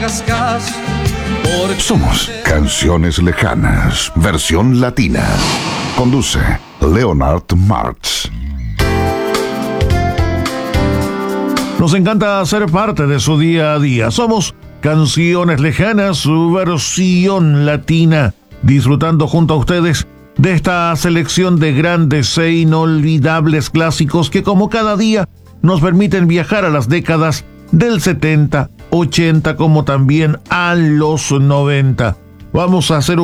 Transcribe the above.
Somos Canciones Lejanas, versión latina. Conduce Leonard Martz. Nos encanta ser parte de su día a día. Somos Canciones Lejanas, su versión latina, disfrutando junto a ustedes de esta selección de grandes e inolvidables clásicos que, como cada día, nos permiten viajar a las décadas del 70, 80, como también a los 90. Vamos a hacer